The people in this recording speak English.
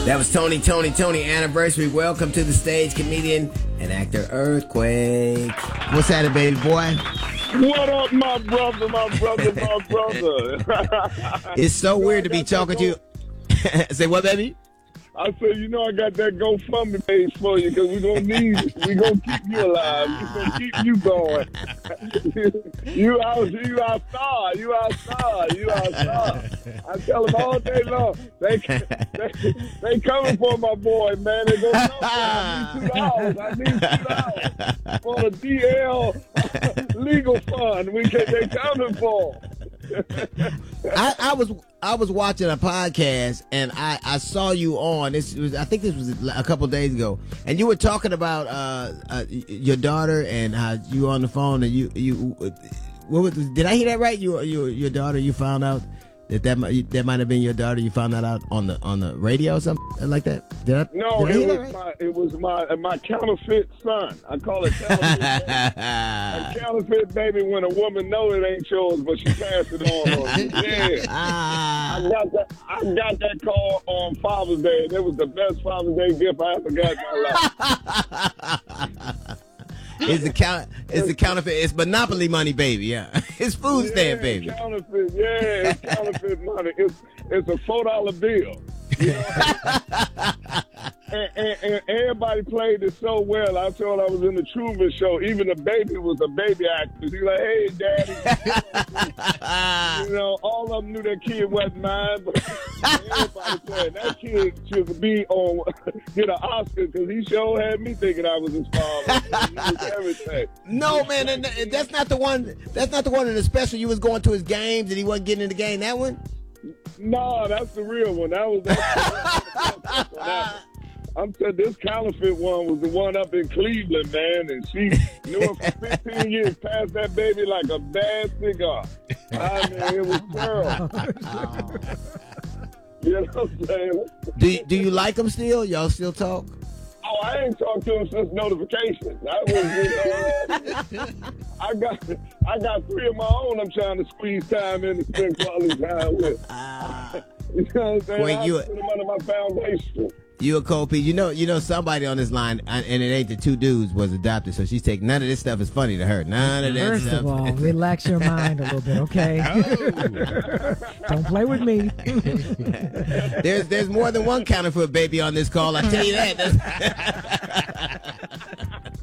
That was Tony anniversary. Welcome to the stage, comedian and actor Earthquake. What's happening, baby boy? What up, my brother? It's so weird to be talking to you. Say what, baby? I said, you know, I got that GoFundMe page for you because we're going to need it. We're going to keep you alive. We're going to keep you going. You our star. I tell them all day long, they coming for my boy, man. They go, no, I need $2. For the DL legal fund. They coming for. I was watching a podcast and I saw you on. I think this was a couple days ago, and you were talking about your daughter and how you were on the phone and did I hear that right? Your daughter. You found out that might have been your daughter. You found that out on the radio or something like that. It was my counterfeit son. I call it counterfeit baby. A counterfeit baby when a woman know it ain't yours, but she passed it on. Yeah. I got that call on Father's Day. It was the best Father's Day gift I ever got in my life. It's the counterfeit. It's Monopoly money, baby. Yeah, it's food stamp, baby. Counterfeit. Yeah, it's counterfeit money. It's a $4 bill. You know? and everybody played it so well. I told I was in the Truman Show. Even the baby was a baby actor. He's like, "Hey, Daddy." You know, all of them knew that kid wasn't mine, but everybody said that kid should get an Oscar because he sure had me thinking I was his father. He was everything. No, man, and that's not the one. That's not the one in the special. You was going to his games and he wasn't getting in the game. That one. No, that's the real one. That was. I'm saying this counterfeit one was the one up in Cleveland, man, and she knew it for 15 years, passed that baby like a bad cigar. I mean, it was terrible. You know what I'm saying? Do you like him still? Y'all still talk? Oh, I ain't talked to him since notification. I got 3 of my own I'm trying to squeeze time in to spend quality time with. You know what I'm saying? Wait, I put him under my foundation. You a cold piece. You know somebody on this line, and it ain't the two dudes, was adopted, so she's taking none of this stuff is funny to her. None of that First stuff. of all, relax your mind a little bit, okay? Don't play with me. There's more than one counterfeit baby on this call, I tell you that.